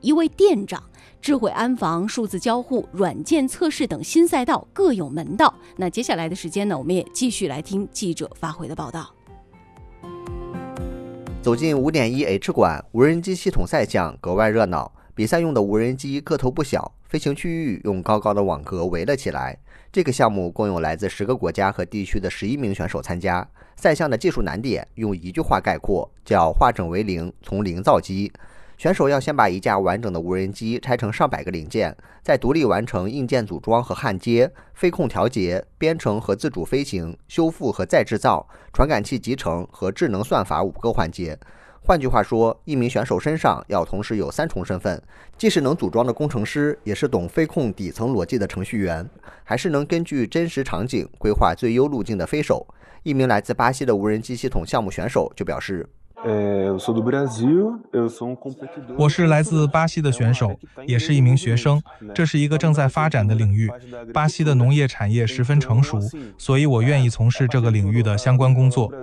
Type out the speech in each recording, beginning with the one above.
一位店长。智慧安防、数字交互、软件测试等新赛道各有门道。那接下来的时间呢，我们也继续来听记者发回的报道。 走进 5.1H 馆，无人机系统赛项格外热闹。比赛用的无人机个头不小，飞行区域用高高的网格围了起来。这个项目共有来自10个国家和地区的11名选手参加。赛项的技术难点用一句话概括，叫化整为零，从零造机。选手要先把一架完整的无人机拆成上百个零件，再独立完成硬件组装和焊接、飞控调节、编程和自主飞行、修复和再制造、传感器集成和智能算法5个环节。换句话说，一名选手身上要同时有3重身份，既是能组装的工程师，也是懂飞控底层逻辑的程序员，还是能根据真实场景规划最优路径的飞手。一名来自巴西的无人机系统项目选手就表示， 我是来自巴西的选手，也是一名学生。这是一个正在发展的领域，巴西的农业产业十分成熟，所以我愿意从事这个领域的相关工作。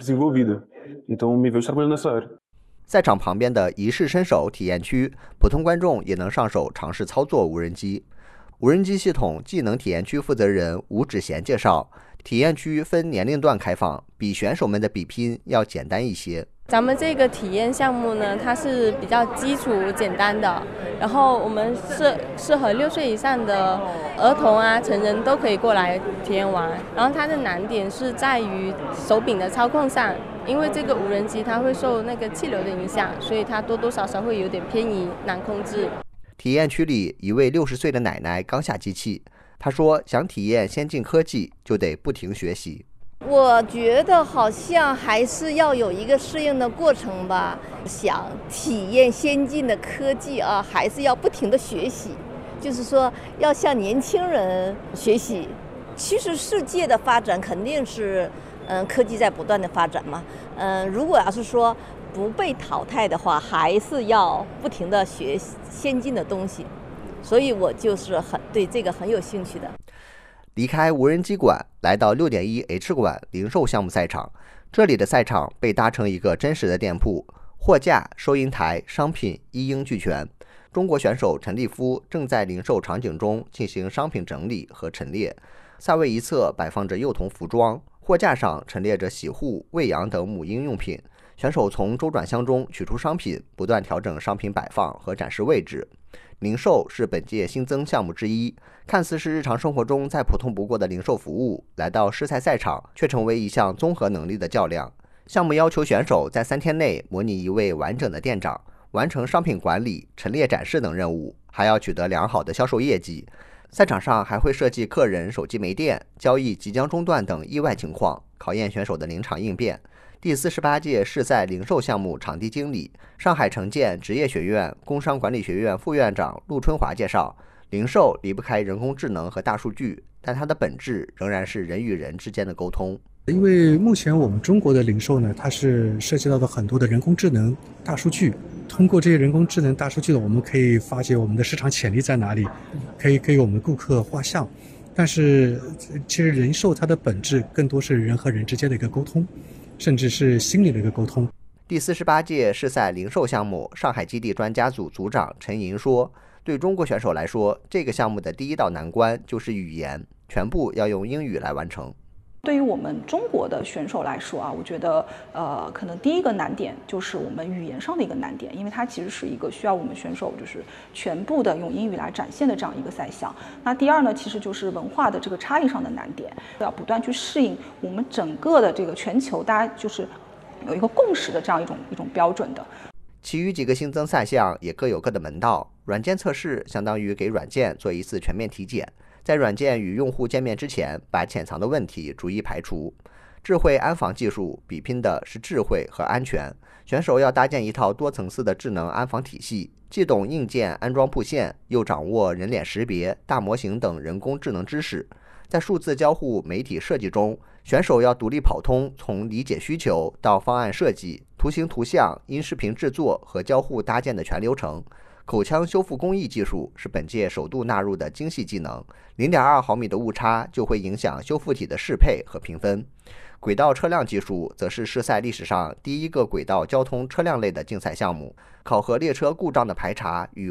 赛场旁边的一试身手体验区，普通观众也能上手尝试操作无人机。无人机系统技能体验区负责人吴芷贤介绍，体验区分年龄段开放，比选手们的比拼要简单一些。 咱们这个体验项目呢，它是比较基础简单的，然后我们适合6岁以上的儿童啊、成人都可以过来体验玩。然后它的难点是在于手柄的操控上，因为这个无人机它会受那个气流的影响，所以它多多少少会有点偏移，难控制。 体验区里，一位60岁的奶奶刚下机器，她说想体验先进科技，就得不停学习。 我觉得好像还是要有一个适应的过程吧，想体验先进的科技啊，还是要不停的学习，就是说要向年轻人学习。其实世界的发展肯定是，科技在不断的发展嘛，如果要是说不被淘汰的话，还是要不停的学先进的东西，所以我就是对这个很有兴趣的。 离开无人机馆，来到 6.1H 馆零售项目赛场。这里的赛场被搭成一个真实的店铺，货架、收银台、商品一应俱全。中国选手陈立夫正在零售场景中进行商品整理和陈列。赛位一侧摆放着幼童服装，货架上陈列着洗护、喂养等母婴用品。选手从周转箱中取出商品，不断调整商品摆放和展示位置。零售是本届新增项目之一，看似是日常生活中再普通不过的零售服务，来到试赛赛场却成为一项综合能力的较量。项目要求选手在3天内模拟一位完整的店长，完成商品管理、陈列展示等任务，还要取得良好的销售业绩。赛场上还会设计客人手机没电、交易即将中断等意外情况，考验选手的临场应变。第48届试赛零售项目场地经理、上海城建职业学院工商管理学院副院长陆春华介绍，零售离不开人工智能和大数据，但它的本质仍然是人与人之间的沟通。 因为目前我们中国的零售呢，它是涉及到的很多的人工智能、大数据。通过这些人工智能、大数据的，我们可以发现我们的市场潜力在哪里，可以给我们的顾客画像。但是其实零售它的本质更多是人和人之间的一个沟通，甚至是心理的一个沟通。 第48届试赛零售项目上海基地专家组组长陈莹说，对中国选手来说，这个项目的第一道难关就是语言，全部要用英语来完成。 对于我们中国的选手来说啊，我觉得可能第一个难点就是我们语言上的一个难点，因为它其实是一个需要我们选手就是全部的用英语来展现的这样一个赛项。那第二呢，其实就是文化的这个差异上的难点，要不断去适应我们整个的这个全球大家就是有一个共识的这样一种标准的。 其余几个新增赛项也各有各的门道。软件测试相当于给软件做一次全面体检，在软件与用户见面之前，把潜藏的问题逐一排除。智慧安防技术比拼的是智慧和安全，选手要搭建一套多层次的智能安防体系，既懂硬件安装布线，又掌握人脸识别、大模型等人工智能知识。在数字交互媒体设计中，选手要独立跑通从理解需求到方案设计、图形图像、音视频制作和交互搭建的全流程。口腔修复工艺技术是本届首度纳入的精细技能，0.2毫米的误差就会影响修复体的适配和评分。轨道车辆技术则是试赛历史上第一个轨道交通车辆类的竞赛项目，考核列车故障的排查与